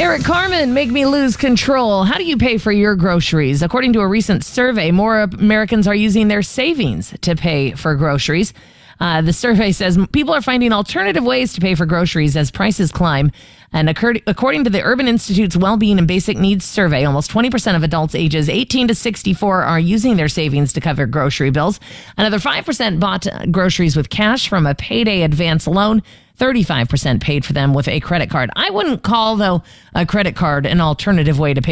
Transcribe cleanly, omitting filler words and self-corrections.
Eric Carmen, make me lose control. How do you pay for your groceries? According to a recent survey, more Americans are using their savings to pay for groceries. The survey says people are finding alternative ways to pay for groceries as prices climb. And according to the Urban Institute's Wellbeing and Basic Needs survey, almost 20% of adults ages 18 to 64 are using their savings to cover grocery bills. Another 5% bought groceries with cash from a payday advance loan. 35% paid for them with a credit card. I wouldn't call, though, a credit card an alternative way to pay